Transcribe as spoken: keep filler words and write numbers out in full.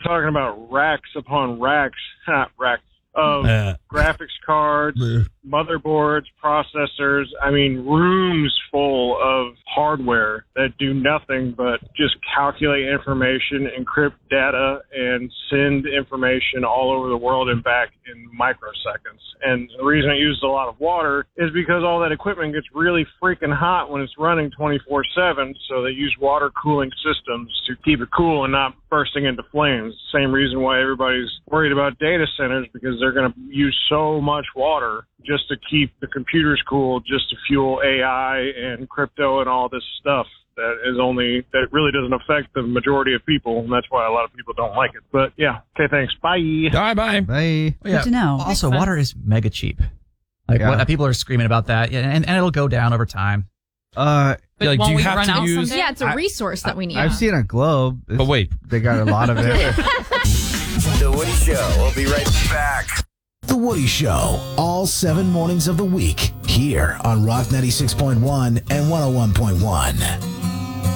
talking about racks upon racks, racks of Uh. graphics cards, motherboards, processors. I mean, rooms full of hardware that do nothing but just calculate information, encrypt data, and send information all over the world and back in microseconds. And the reason it uses a lot of water is because all that equipment gets really freaking hot when it's running twenty-four seven, so they use water cooling systems to keep it cool and not bursting into flames. Same reason why everybody's worried about data centers, because they're going to use so much water just to keep the computers cool, just to fuel A I and crypto and all this stuff that is only, that really doesn't affect the majority of people, and that's why a lot of people don't like it. But yeah, okay, thanks. Bye. Bye, bye. Bye. Well, yeah. Good to know. Also, water is mega cheap. Like Yeah. what people are screaming about that, yeah, and, and it'll go down over time. Uh, But Like, do won't you we have run to out use- someday? Yeah, it's a resource that we need. I've seen a globe. It's- But wait. They got a lot of it. The Woody Show. We'll be right back. The Woody Show, all seven mornings of the week, here on Rock ninety-six point one and one oh one point one.